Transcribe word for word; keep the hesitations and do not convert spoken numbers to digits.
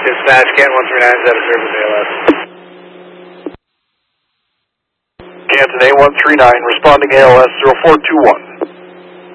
Dispatch, Canton one three nine is out of service, A L S. Canton A one three nine, responding A L S zero four two one.